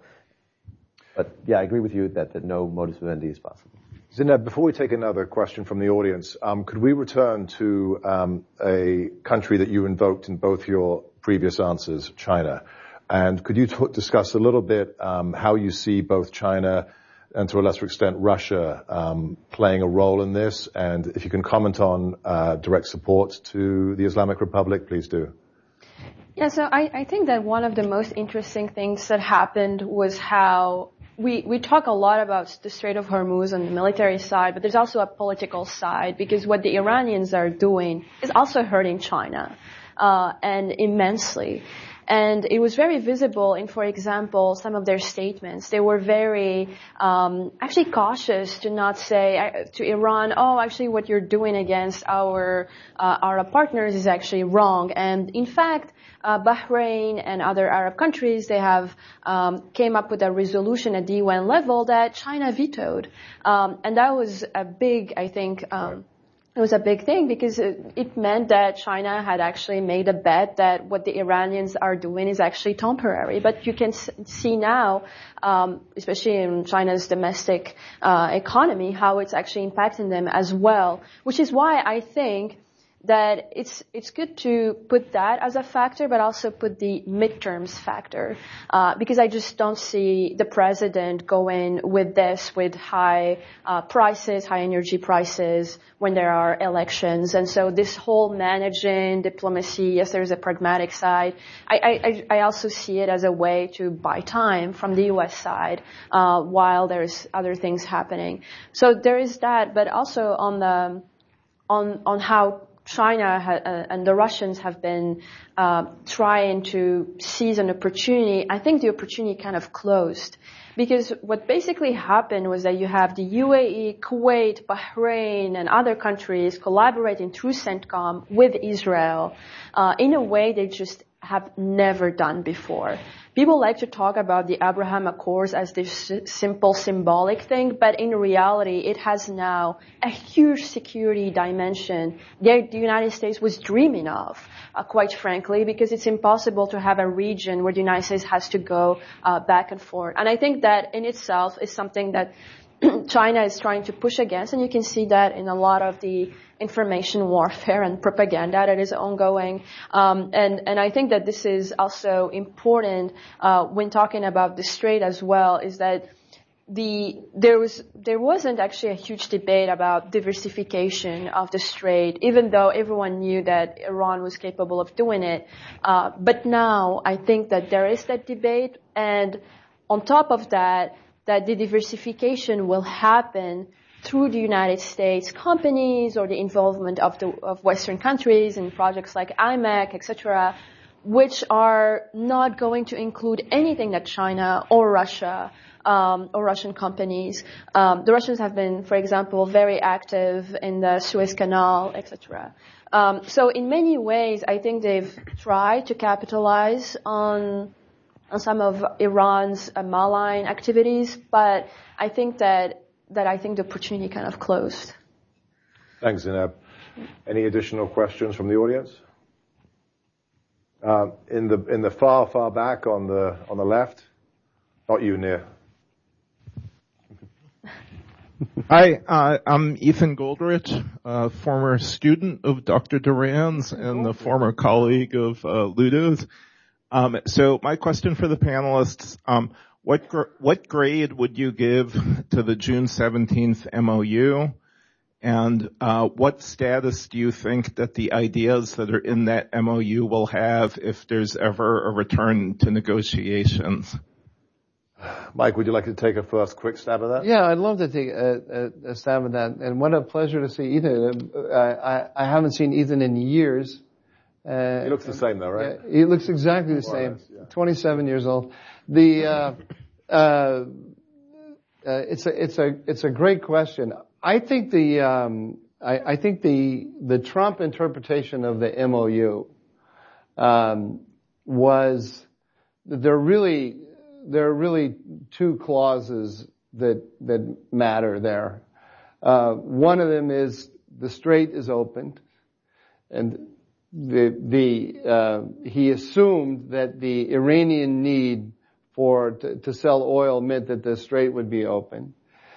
But yeah, I agree with you that, that no modus vivendi is possible. Zineb, before we take another question from the audience, um, could we return to um, a country that you invoked in both your previous answers, China? And could you t- discuss a little bit um, how you see both China and, to a lesser extent, Russia um, playing a role in this? And if you can comment on uh, direct support to the Islamic Republic, please do. Yeah, so I, I think that one of the most interesting things that happened was how We, we talk a lot about the Strait of Hormuz on the military side, but there's also a political side, because what the Iranians are doing is also hurting China, uh, and immensely. And it was very visible in, for example, some of their statements. They were very, um, actually cautious to not say uh, to Iran, oh, actually what you're doing against our, uh, Arab partners is actually wrong. And in fact, Uh, Bahrain and other Arab countries, they have um, came up with a resolution at the U N level that China vetoed. Um, and that was a big, I think, um, it was a big thing, because it, it meant that China had actually made a bet that what the Iranians are doing is actually temporary. But you can s- see now, um, especially in China's domestic uh, economy, how it's actually impacting them as well, which is why I think that it's it's good to put that as a factor, but also put the midterms factor, uh, because I just don't see the president going with this with high uh, prices, high energy prices when there are elections. And so this whole managing diplomacy, yes, there's a pragmatic side. I, I, I also see it as a way to buy time from the U S side uh, while there's other things happening. So there is that, but also on the on on how China ha- uh, and the Russians have been uh, trying to seize an opportunity. I think the opportunity kind of closed, because what basically happened was that you have the U A E, Kuwait, Bahrain, and other countries collaborating through CENTCOM with Israel uh, in a way they just have never done before. People like to talk about the Abraham Accords as this simple symbolic thing, but in reality, it has now a huge security dimension that the United States was dreaming of, uh, quite frankly, because it's impossible to have a region where the United States has to go uh, back and forth. And I think that in itself is something that China is trying to push against, and you can see that in a lot of the information warfare and propaganda that is ongoing. Um, and, and I think that this is also important uh, when talking about the Strait as well, is that the there was there wasn't actually a huge debate about diversification of the Strait, even though everyone knew that Iran was capable of doing it. Uh, but now I think that there is that debate, and on top of that, that the diversification will happen through the United States companies or the involvement of the of Western countries in projects like I M E C, et cetera, which are not going to include anything that China or Russia um, or Russian companies. Um, the Russians have been, for example, very active in the Suez Canal, et cetera. Um, so in many ways, I think they've tried to capitalize on on some of Iran's uh, malign activities, but I think that that I think the opportunity kind of closed. Thanks, Zineb. Any additional questions from the audience? Um, in the in the far far back on the on the left, not you, Nir. Hi, uh, I'm Ethan Goldrich, a former student of Doctor Duran's and the former colleague of uh, Ludo's. Um, so my question for the panelists: um, what gr- what grade would you give to the June seventeenth M O U? And uh, what status do you think that the ideas that are in that M O U will have if there's ever a return to negotiations? Mike, would you like to take a first quick stab at that? Yeah, I'd love to take a, a, a stab at that. And what a pleasure to see Ethan. Uh, I, I haven't seen Ethan in years. Uh, he looks the same, though, right? Yeah, he looks exactly the same. Yeah. twenty-seven years old. The uh, uh, uh, it's a it's a it's a great question. I think the um, I, I think the the Trump interpretation of the M O U um, was that there really there are really two clauses that that matter there. Uh, one of them is the strait is opened, and the the uh, he assumed that the Iranian need for to, to sell oil meant that the strait would be open.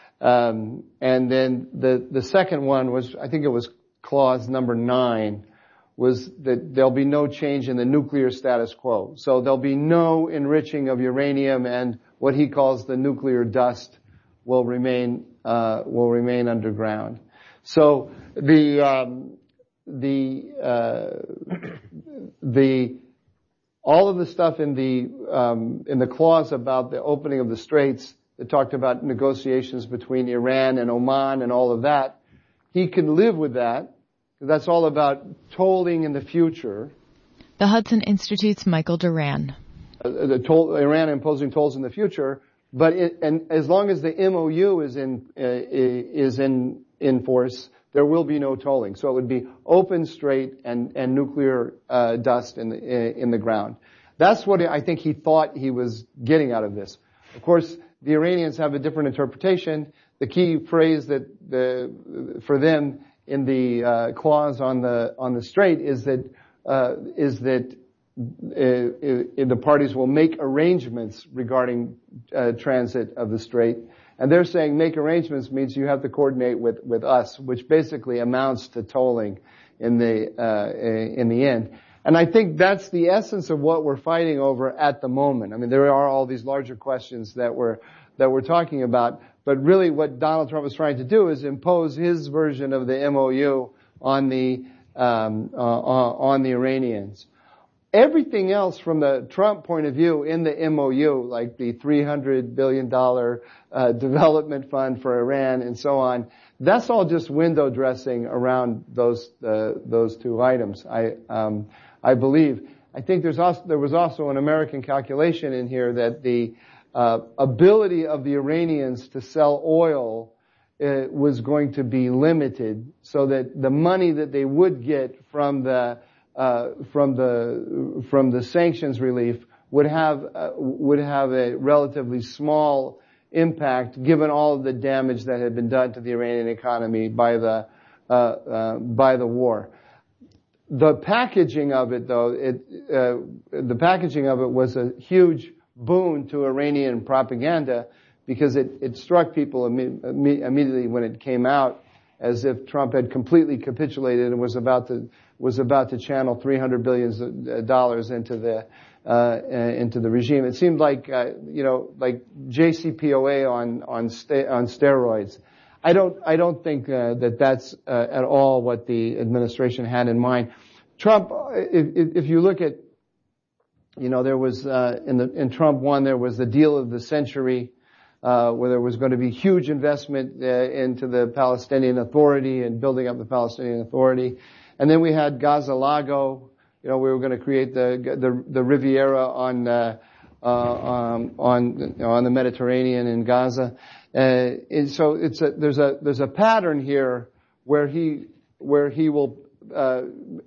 Um, and then the, the second one was, I think it was clause number nine, was that there'll be no change in the nuclear status quo. So there'll be no enriching of uranium, and what he calls the nuclear dust will remain, uh, will remain underground. So the, um, the, uh, the, all of the stuff in the, um, in the clause about the opening of the straits that talked about negotiations between Iran and Oman and all of that, he can live with that. That's all about tolling in the future. The Hudson Institute's Michael Doran. Uh, the toll, Iran imposing tolls in the future, but it, and as long as the M O U is in uh, is in in force, there will be no tolling. So it would be open, straight, and and nuclear uh, dust in the in the ground. That's what I think he thought he was getting out of this. Of course, the Iranians have a different interpretation. The key phrase that the, for them in the uh, clause on the on the strait is that uh, is that uh, uh, the parties will make arrangements regarding uh, transit of the strait, and they're saying make arrangements means you have to coordinate with with us, which basically amounts to tolling in the uh, in the end. And I think that's the essence of what we're fighting over at the moment. I mean, there are all these larger questions that we're, that we're talking about, but really what Donald Trump is trying to do is impose his version of the M O U on the, um, uh, on the Iranians. Everything else from the Trump point of view in the M O U, like the three hundred billion dollars uh, development fund for Iran and so on, that's all just window dressing around those, uh, those two items. I, um, I believe. I think there's also, there was also an American calculation in here that the uh, ability of the Iranians to sell oil uh, was going to be limited, so that the money that they would get from the uh, from the from the sanctions relief would have uh, would have a relatively small impact, given all of the damage that had been done to the Iranian economy by the uh, uh, by the war. The packaging of it, though, it, uh, the packaging of it was a huge boon to Iranian propaganda, because it, it struck people imme- immediately when it came out as if Trump had completely capitulated and was about to was about to channel three hundred billion dollars into the uh, into the regime. It seemed like uh, you know like J C P O A on on sta- on steroids. I don't, I don't think uh, that that's uh, at all what the administration had in mind. Trump, if, if you look at, you know, there was uh, in the in Trump one there was the deal of the century, uh, where there was going to be huge investment uh, into the Palestinian Authority and building up the Palestinian Authority, and then we had Gaza-Lago, you know, we were going to create the the, the Riviera on uh, uh, um, on you know, on the Mediterranean in Gaza. Uh, and so it's a, there's a there's a pattern here where he where he will uh,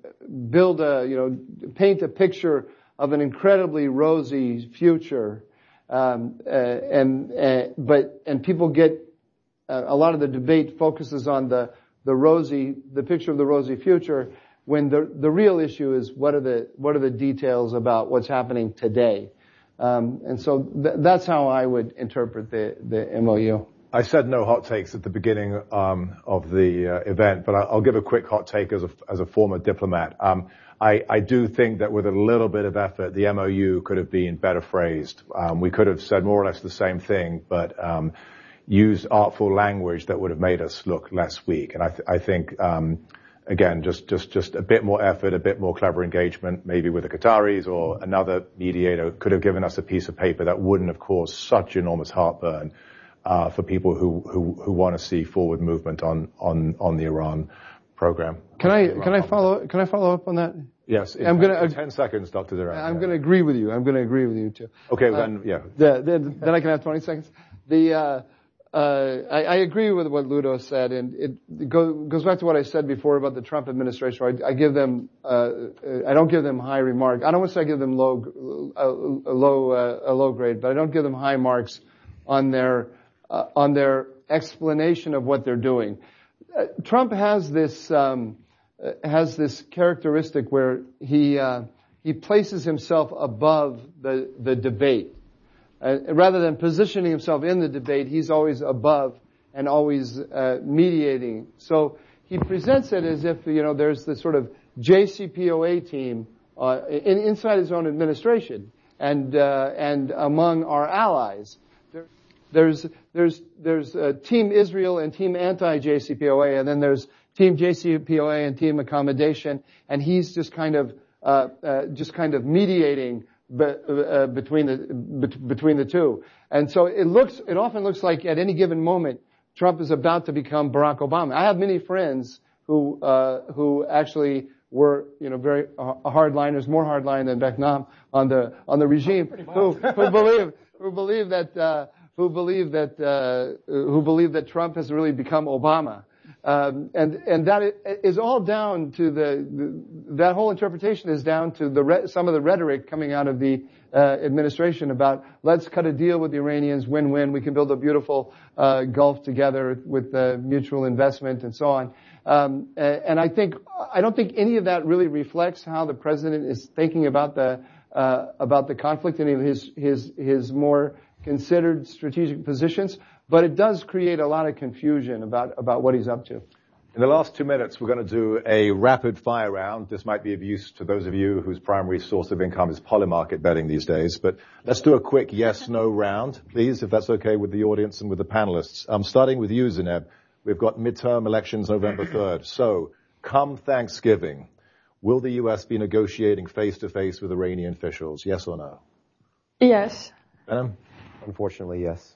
build a you know paint a picture of an incredibly rosy future, um, uh, and uh, but and people get uh, a lot of the debate focuses on the the rosy the picture of the rosy future, when the the real issue is what are the what are the details about what's happening today. Um, and so th- that's how I would interpret the, the M O U. I said no hot takes at the beginning um, of the uh, event, but I'll, I'll give a quick hot take as a, as a former diplomat. Um, I, I do think that with a little bit of effort, the M O U could have been better phrased. Um, we could have said more or less the same thing, but um, used artful language that would have made us look less weak. And I, th- I think um, Again, just, just, just a bit more effort, a bit more clever engagement, maybe with the Qataris or another mediator could have given us a piece of paper that wouldn't have caused such enormous heartburn, uh, for people who, who, who want to see forward movement on, on, on the Iran program. Can I, can I follow, can I follow up on that? Yes. In I'm ten, gonna, in ten seconds, Doctor Duran. I'm yeah. going to agree with you. I'm going to agree with you too. Okay, uh, then, yeah. The, the, then I can have twenty seconds. The, uh, Uh, I, I agree with what Ludo said, and it, it go, goes back to what I said before about the Trump administration. I, I give them, uh, I don't give them high remark. I don't want to say I give them low, a, a low, uh, a low grade, but I don't give them high marks on their, uh, on their explanation of what they're doing. Uh, Trump has this, um, uh, has this characteristic where he, uh, he places himself above the, the debate. Uh, rather than positioning himself in the debate, he's always above and always uh, mediating. So he presents it as if, you know, there's this sort of J C P O A team uh, in, inside his own administration and uh, and among our allies. There, there's there's there's uh, Team Israel and Team Anti-J C P O A, and then there's Team J C P O A and Team Accommodation, and he's just kind of uh, uh, just kind of mediating Be, uh, between the be, between the two. And so it looks it often looks like at any given moment Trump is about to become Barack Obama. I have many friends who uh, who actually were, you know, very uh, hardliners, more hardline than Becknam on the on the regime, who who believe who believe that uh, who believe that uh, who believe that Trump has really become Obama. Um, and, and that is all down to the, the, that whole interpretation is down to the, re, some of the rhetoric coming out of the, uh, administration about let's cut a deal with the Iranians, win-win, we can build a beautiful, uh, Gulf together with, uh, mutual investment and so on. Um, and I think, I don't think any of that really reflects how the president is thinking about the, uh, about the conflict, any of his, his, his more considered strategic positions. But it does create a lot of confusion about, about what he's up to. In the last two minutes, we're going to do a rapid fire round. This might be of use to those of you whose primary source of income is polymarket betting these days. But let's do a quick yes-no round, please, if that's okay with the audience and with the panelists. I'm starting with you, Zeynep. We've got midterm elections November third. So, come Thanksgiving, will the U S be negotiating face-to-face with Iranian officials? Yes or no? Yes. Behnam? Unfortunately, yes.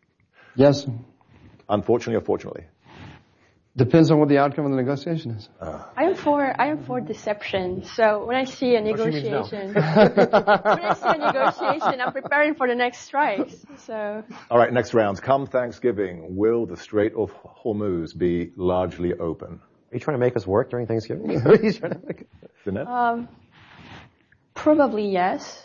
Yes. Unfortunately or fortunately? Depends on what the outcome of the negotiation is. Uh. I am for I am for deception. So when I see a negotiation, no. when I see a negotiation, I'm preparing for the next strikes. So. All right, next round. Come Thanksgiving, will the Strait of Hormuz be largely open? Are you trying to make us work during Thanksgiving? Are you trying to make it? Um, probably yes.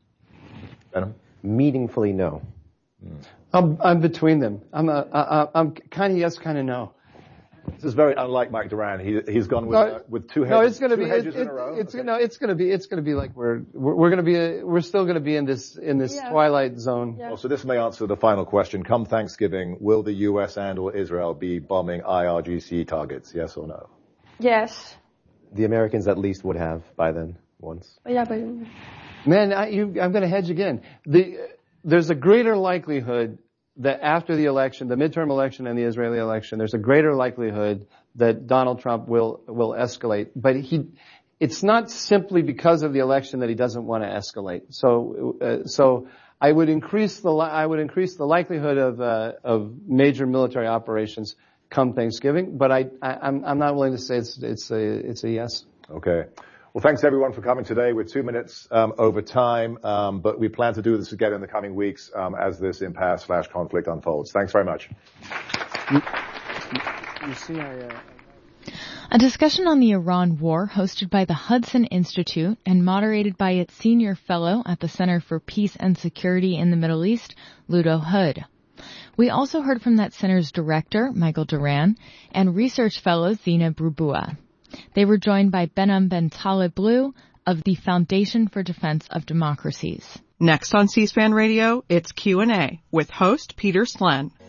Behnam? Meaningfully, no. Mm. I'm, I'm between them. I'm a, I, I'm kind of yes, kind of no. This is very unlike Mike Duran. He, he's gone with, no, uh, with two hedges, no, it's gonna two be, hedges it, in a row. It's, okay. no, it's going to be, it's going to be like we're, we're, we're going to be, a, we're still going to be in this, in this yeah. twilight zone. Yeah. Well, so this may answer the final question. Come Thanksgiving, will the U S and or Israel be bombing I R G C targets? Yes or no? Yes. The Americans at least would have by then, once. Yeah, but... Man, I, you, I'm going to hedge again. The, there's a greater likelihood that after the election, the midterm election and the Israeli election, there's a greater likelihood that Donald Trump will, will escalate. But he, it's not simply because of the election that he doesn't want to escalate. So, uh, so I would increase the, I would increase the likelihood of, uh, of major military operations come Thanksgiving. But I, I I'm, I'm not willing to say it's, it's a, it's a yes. Okay. Well, thanks everyone for coming today. We're two minutes um, over time, um, but we plan to do this again in the coming weeks um, as this impasse slash conflict unfolds. Thanks very much. You, you see, I, uh... A discussion on the Iran war hosted by the Hudson Institute and moderated by its senior fellow at the Center for Peace and Security in the Middle East, Ludo Hood. We also heard from that center's director, Michael Doran, and research fellow Zina Brubua. They were joined by Behnam Ben Taleb Blue of the Foundation for Defense of Democracies. Next on C-SPAN Radio, it's Q and A with host Peter Slen.